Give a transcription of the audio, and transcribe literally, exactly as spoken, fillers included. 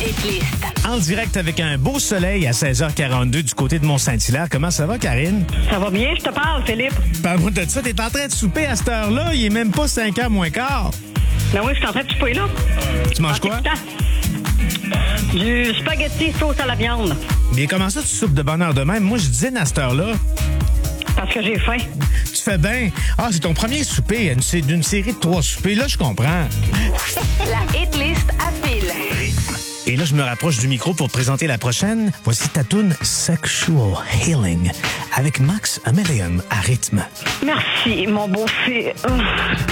Hitlist. En direct avec un beau soleil à seize heures quarante-deux du côté de Mont-Saint-Hilaire. Comment ça va, Karine? Ça va bien, je te parle, Philippe. Parle-moi de ça. T'es en train de souper à cette heure-là. Il est même pas cinq heures moins quart. Ben oui, je suis en train de souper là. Tu manges quoi? Du spaghetti sauce à la viande. Mais comment ça, tu soupes de bonne heure de même? Moi, je dîne à cette heure-là. Parce que j'ai faim. Tu fais bien. Ah, c'est ton premier souper une- c'est d'une série de trois soupers. Là, je comprends. La Hitlist à Phil. Et là, je me rapproche du micro pour te présenter la prochaine. Voici ta toune Sexual Healing avec Max Amélium à rythme. Merci, mon beau fils.